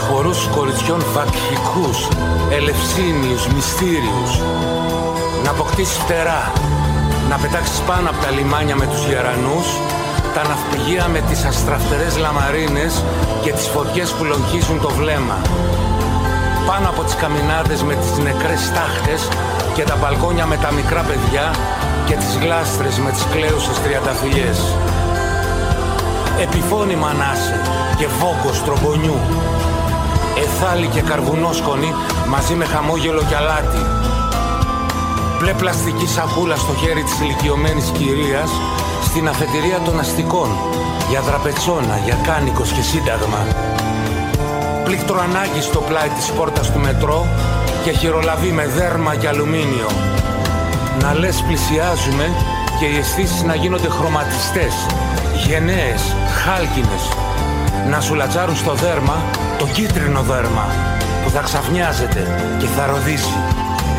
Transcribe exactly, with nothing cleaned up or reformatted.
χορούς κοριτσιών βακχικούς, ελευσίνιους, μυστήριους. Να αποκτήσεις φτερά, να πετάξεις πάνω από τα λιμάνια με τους γερανούς, τα ναυπηγεία με τις αστραφτερές λαμαρίνες και τις φωτιές που λογχίζουν το βλέμμα. Πάνω από τις καμινάδες με τις νεκρές στάχτες και τα μπαλκόνια με τα μικρά παιδιά και τις γλάστρες με τις κλαίουσες τριανταφυλλιές. Επιφώνημα να είσαι και βόγκος τρομπονιού. Εθάλη και καρβουνόσκονη μαζί με χαμόγελο και αλάτι. Μπλε πλαστική σακούλα στο χέρι της ηλικιωμένης κυρίας στην αφετηρία των αστικών για δραπετσόνα, για κάνικος και σύνταγμα. Πλήκτρο ανάγκη στο πλάι της πόρτας του μετρό και χειρολαβή με δέρμα και αλουμίνιο. Να λες πλησιάζουμε και οι αισθήσεις να γίνονται χρωματιστές, γενναίες, χάλκινες. Να σου λατζάρουν στο δέρμα το κίτρινο δέρμα που θα ξαφνιάζεται και θα ροδίσει.